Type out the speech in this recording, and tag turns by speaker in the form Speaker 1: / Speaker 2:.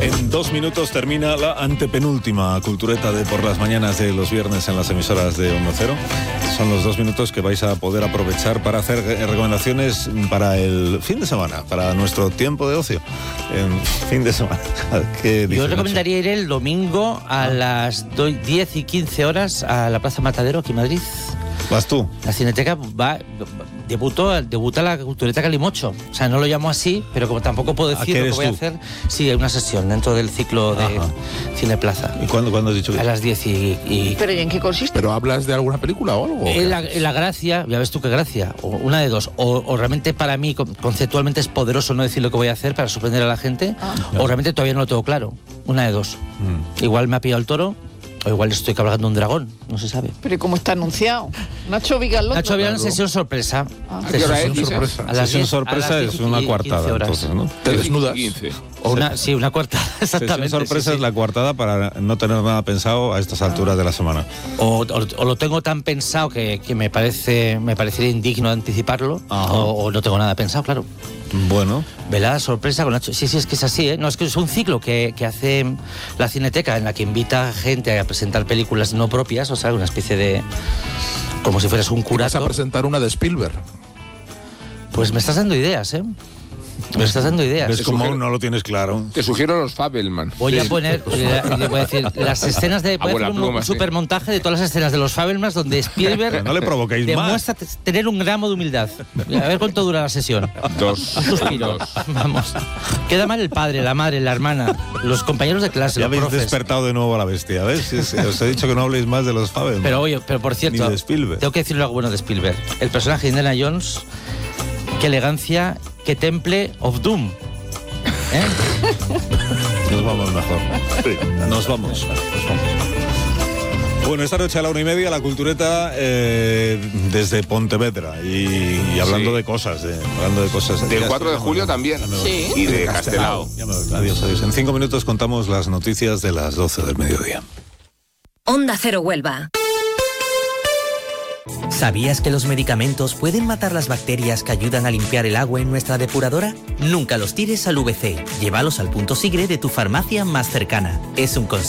Speaker 1: En 2 minutos termina la antepenúltima cultureta de por las mañanas de los viernes en las emisoras de Onda Cero. Son los 2 minutos que vais a poder aprovechar para hacer recomendaciones para el fin de semana, para nuestro tiempo de ocio. En fin de semana. ¿Qué dice,
Speaker 2: Yo recomendaría ir el domingo a las 10 y 15 horas a la Plaza Matadero, aquí en Madrid.
Speaker 1: ¿Vas tú?
Speaker 2: La Cineteca debuta la cultureta Calimocho. O sea, no lo llamo así, pero como tampoco puedo decir lo que voy a hacer, sí, hay una sesión dentro del ciclo de Cineplaza.
Speaker 1: ¿Y cuándo has dicho que?
Speaker 2: A las 10 y...
Speaker 3: ¿Pero y en qué consiste?
Speaker 4: ¿Pero hablas de alguna película o algo?
Speaker 2: La gracia, ya ves tú qué gracia, o una de dos, o realmente para mí conceptualmente es poderoso no decir lo que voy a hacer para sorprender a la gente, o realmente todavía no lo tengo claro, una de dos. Igual me ha pillado el toro, o igual estoy cabalgando un dragón, no se sabe.
Speaker 3: ¿Pero y cómo está anunciado? Nacho Vigalondo.
Speaker 2: Nacho Vigalondo, sesión sorpresa.
Speaker 4: Sesión sorpresa.
Speaker 2: A las
Speaker 1: sesión sorpresa es una coartada, entonces, ¿no?
Speaker 4: Te desnudas.
Speaker 2: O una cuartada, exactamente.
Speaker 1: Sesión sorpresa es la coartada para no tener nada pensado a estas alturas de la semana.
Speaker 2: O lo tengo tan pensado que me parecería indigno anticiparlo, o no tengo nada pensado, claro.
Speaker 1: Bueno.
Speaker 2: Velada sorpresa con Nacho. Sí, es que es así, ¿eh? No, es que es un ciclo que hace la Cineteca, en la que invita gente a presentar películas no propias, o sea, una especie de... como si fueras un curato.
Speaker 4: ¿Vas a presentar una de Spielberg?
Speaker 2: Pues me estás dando ideas, ¿eh? Me estás dando ideas.
Speaker 1: ¿Ves cómo aún no lo tienes claro?
Speaker 5: Te sugiero los Fabelman.
Speaker 2: Voy a poner, le voy a decir, las escenas de... Voy a hacer un supermontaje de todas las escenas de los Fabelmans donde Spielberg
Speaker 1: no le provoquéis
Speaker 2: demuestra tener un gramo de humildad. A ver cuánto dura la sesión.
Speaker 5: 2.
Speaker 2: Un suspiro. Vamos. Queda mal el padre, la madre, la hermana, los compañeros de clase,
Speaker 1: Ya
Speaker 2: los
Speaker 1: habéis
Speaker 2: profes.
Speaker 1: despertado de nuevo a la bestia, ¿ves? Os he dicho que no habléis más de los Fabelman.
Speaker 2: Pero oye, por cierto,
Speaker 1: ni de Spielberg.
Speaker 2: Tengo que decirle algo bueno de Spielberg. El personaje de Indiana Jones, qué elegancia, qué temple of Doom.
Speaker 1: Nos vamos mejor. Sí, nos vamos. Bueno, esta noche a la 1:30 la cultureta desde Pontevedra y hablando de cosas.
Speaker 5: Del 4 de julio también.
Speaker 3: Sí.
Speaker 5: Y de Castelao.
Speaker 1: Adiós. En 5 minutos contamos las noticias de las 12 del mediodía.
Speaker 6: Onda Cero Huelva.
Speaker 7: ¿Sabías que los medicamentos pueden matar las bacterias que ayudan a limpiar el agua en nuestra depuradora? Nunca los tires al VC. Llévalos al punto Sigre de tu farmacia más cercana. Es un consejo.